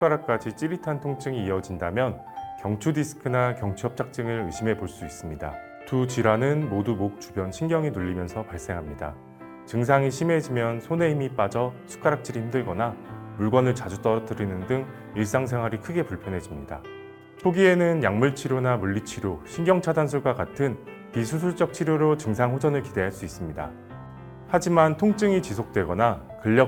손가락까지 찌릿한 통증이 이어진다면 경추 디스크나 경추 협착증을 의심해 볼 수 있습니다. 두 질환은 모두 목 주변 신경이 눌리면서 발생합니다. 증상이 심해지면 손에 힘이 빠져 숟가락질이 힘들거나 물건을 자주 떨어뜨리는 등 일상생활이 크게 불편해집니다. 초기에는 약물 치료나 물리치료, 신경차단술과 같은 비수술적 치료로 증상 호전을 기대할 수 있습니다. 하지만 통증이 지속되거나 근력